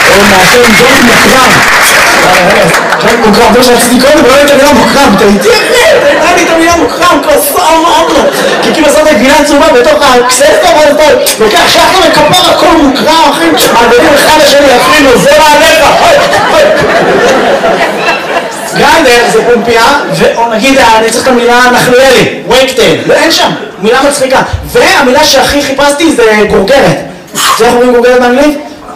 או מעשן ג'וינט מוקרם. ג'וינט מוקרם, זה שעשיתי קודם, לא הייתה מילה מוקרם, אתה איתי אחי, הייתה לי את המילה מוקרם, כוסה אמרנו. כי כאילו עושה את הגבינה צהובה בתוך הקססטה, ואז אתה לוקח שחר וכפר הכל מוקרם, אחי, מעבדים אחד לשני, אפילו, זה מעליך, גרנדר זה פומפיה, או נגיד, אני צריך את המילה נחליאלי, וייקטייל, אין שם, מילה מצחיקה. והמילה שהכי חיפשתי זה גורגרת. זה איך אומרים גורגרת באנגלית?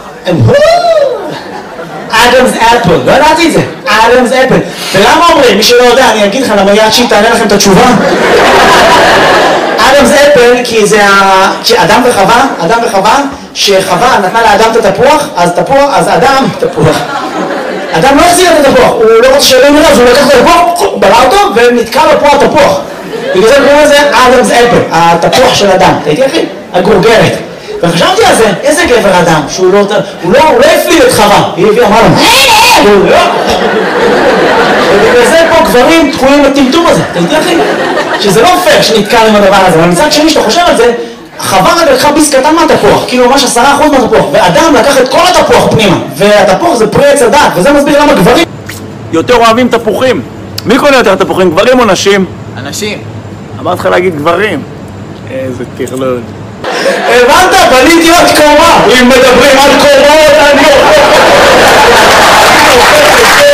אדמס אפל, לא ידעתי את זה, אדמס אפל. ולמה אומרים? מי שלא יודע, אני אגיד לך למה יד שהיא תענה לכם את התשובה. אדמס אפל, כי אדם וחווה, שחווה נתנה לאדם את התפוח, אז אדם, תפוח. אדם לא החזיר את התפוח, הוא לא רוצה שלא נראה, אז הוא לקח את התפוח, בלע אותו, ונתקע לו פה התפוח. בגלל זה קוראים לזה אדמס אפל, התפוח של אדם. תהייתי אחי? הגורגרת. וחשבתי על זה, איזה גבר אדם, שהוא לא הפליל את חווה, היא הביאה, אמרה לו, ובגלל זה פה גברים תקועים בטמטום הזה, תהייתי אחי? שזה לא פייר שנתקע עם הדבר הזה, אבל מצד שני שאתה חושב על זה, חווה רק לקחה ביס קטן מהתפוח, כאילו ממש 10% מהתפוח, ואדם לקח את כל התפוח פנימה, והתפוח זה פרי עץ הדעת, וזה מסביר למה גברים יותר אוהבים תפוחים. מי קונה יותר תפוחים, גברים או נשים? אנשים. אמרת לך להגיד גברים. איזה טרלול. הבנת? בניתי עוד קומה. אם מדברים על קומות, אני הופך את זה.